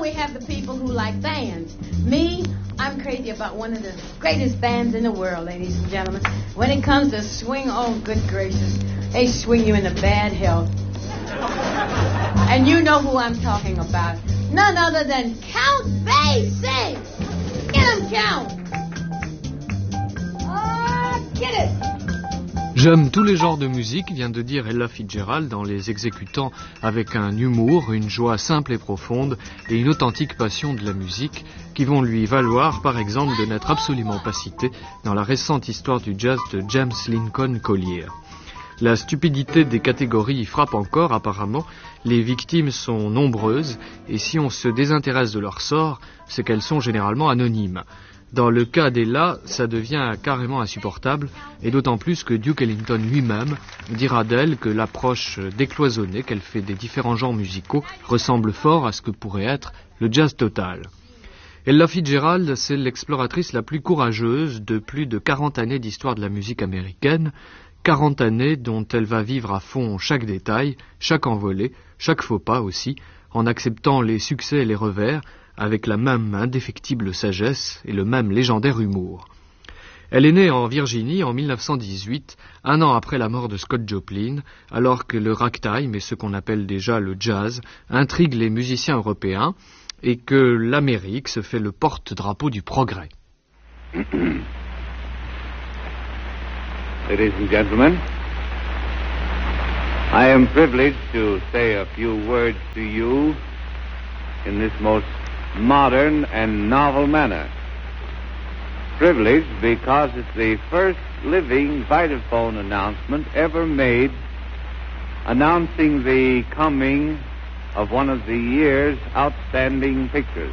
we have the people who like bands. Me, I'm crazy about one of the greatest bands in the world, ladies and gentlemen. When it comes to swing, oh, good gracious, they swing you into bad health. And you know who I'm talking about. None other than Count Basie. Get him, Count. Get it. J'aime tous les genres de musique, vient de dire Ella Fitzgerald en les exécutant avec un humour, une joie simple et profonde et une authentique passion de la musique qui vont lui valoir par exemple de n'être absolument pas cité dans la récente histoire du jazz de James Lincoln Collier. La stupidité des catégories y frappe encore apparemment, les victimes sont nombreuses et si on se désintéresse de leur sort, c'est qu'elles sont généralement anonymes. Dans le cas d'Ella, ça devient carrément insupportable, et d'autant plus que Duke Ellington lui-même dira d'elle que l'approche décloisonnée qu'elle fait des différents genres musicaux ressemble fort à ce que pourrait être le jazz total. Ella Fitzgerald, c'est l'exploratrice la plus courageuse de plus de 40 années d'histoire de la musique américaine, 40 années dont elle va vivre à fond chaque détail, chaque envolée, chaque faux pas aussi, en acceptant les succès et les revers, avec la même indéfectible sagesse et le même légendaire humour. Elle est née en Virginie en 1918, un an après la mort de Scott Joplin, alors que le ragtime et ce qu'on appelle déjà le jazz intriguent les musiciens européens et que l'Amérique se fait le porte-drapeau du progrès. Ladies and gentlemen, I am privileged to say a few words to you in this most modern and novel manner. Privileged because it's the first living Vitaphone announcement ever made announcing the coming of one of the year's outstanding pictures.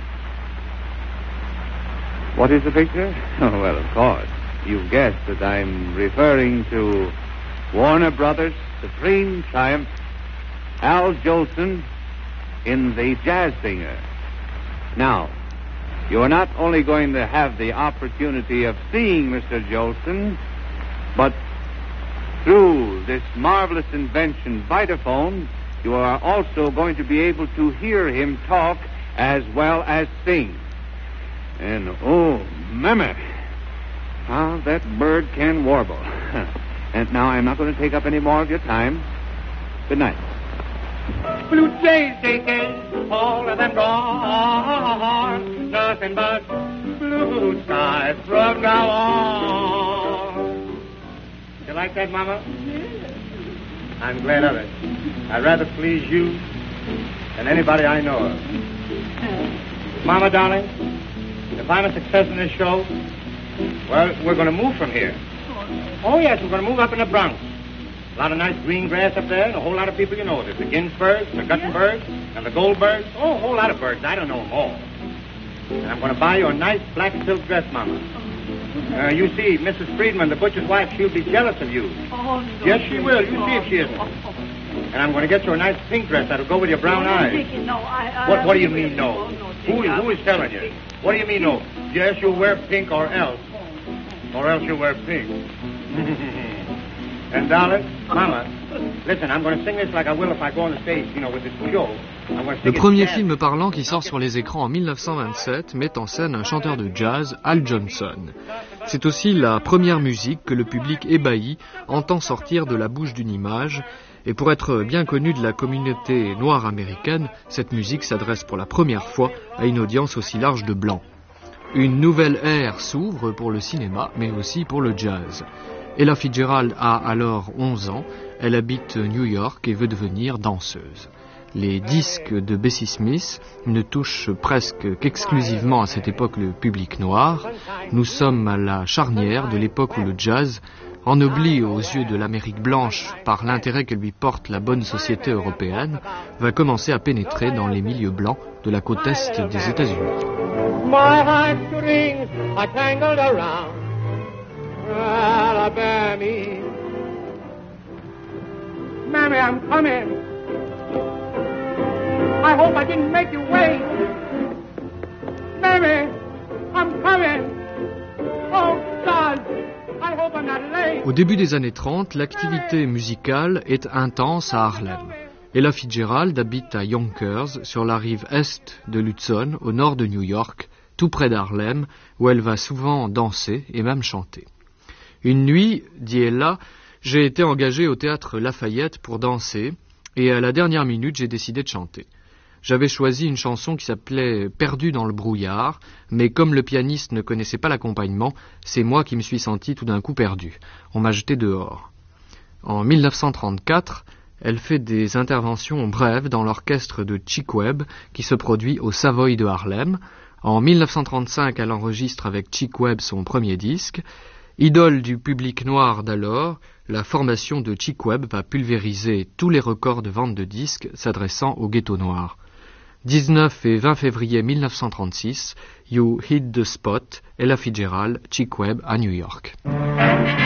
What is the picture? Oh, well, of course. You've guessed that I'm referring to Warner Brothers' supreme triumph, Al Jolson in The Jazz Singer. Now, you are not only going to have the opportunity of seeing Mr. Jolson, but through this marvelous invention, Vitaphone, you are also going to be able to hear him talk as well as sing. And, oh, mamma, how that bird can warble. And now I'm not going to take up any more of your time. Good night. Blue jays taking all of them gone, nothing but blue skies from now on. You like that, Mama? Yes. I'm glad of it. I'd rather please you than anybody I know of. Mama, darling, if I'm a success in this show, well, we're going to move from here. Oh, yes, we're going to move up in the Bronx. A lot of nice green grass up there, and a whole lot of people you know. There's the Ginsbergs, the Guttenbergs, and the Goldbergs. Oh, a whole lot of birds. I don't know them all. And I'm going to buy you a nice black silk dress, Mama. You see, Mrs. Friedman, the butcher's wife, she'll be jealous of you. Oh, no. Yes, she will. You see if she isn't. And I'm going to get you a nice pink dress that'll go with your brown eyes. No, What do you mean, no? Who is telling you? What do you mean, no? Yes, you'll wear pink or else. Or else you'll wear pink. And, darling, Mama, listen, I'm going to sing this like I will if I go on the stage, you know, with this show. Le premier film parlant qui sort sur les écrans en 1927 met en scène un chanteur de jazz, Al Johnson. C'est aussi la première musique que le public ébahi entend sortir de la bouche d'une image. Et pour être bien connue de la communauté noire américaine, cette musique s'adresse pour la première fois à une audience aussi large de blancs. Une nouvelle ère s'ouvre pour le cinéma, mais aussi pour le jazz. Ella Fitzgerald a alors 11 ans, elle habite New York et veut devenir danseuse. Les disques de Bessie Smith ne touchent presque qu'exclusivement à cette époque le public noir. Nous sommes à la charnière de l'époque où le jazz, ennobli aux yeux de l'Amérique blanche par l'intérêt que lui porte la bonne société européenne, va commencer à pénétrer dans les milieux blancs de la côte est des États-Unis. My heartstrings are tangled around Alabama. Mammy, I'm coming. I hope I didn't make you wait. Mammy, I'm coming. Oh, God, I hope I'm not late. Au début des années 30, l'activité musicale est intense à Harlem. Ella Fitzgerald habite à Yonkers, sur la rive est de l'Hudson, au nord de New York, tout près d'Harlem, où elle va souvent danser et même chanter. Une nuit, dit Ella, j'ai été engagée au théâtre Lafayette pour danser, et à la dernière minute, j'ai décidé de chanter. J'avais choisi une chanson qui s'appelait « Perdu dans le brouillard », mais comme le pianiste ne connaissait pas l'accompagnement, c'est moi qui me suis senti tout d'un coup perdu. On m'a jeté dehors. En 1934, elle fait des interventions brèves dans l'orchestre de Chick Webb, qui se produit au Savoy de Harlem. En 1935, elle enregistre avec Chick Webb son premier disque. Idole du public noir d'alors, la formation de Chick Webb va pulvériser tous les records de vente de disques s'adressant au ghetto noir. 19 et 20 février 1936, You Hit the Spot, Ella Fitzgerald, Chick Webb à New York.